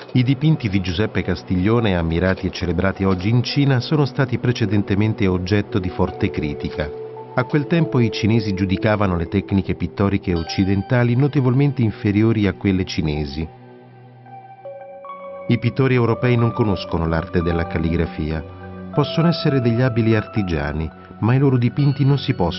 I dipinti di Giuseppe Castiglione, ammirati e celebrati oggi in Cina, sono stati precedentemente oggetto di forte critica. A quel tempo i cinesi giudicavano le tecniche pittoriche occidentali notevolmente inferiori a quelle cinesi. I pittori europei non conoscono l'arte della calligrafia. Possono essere degli abili artigiani, ma i loro dipinti non si possono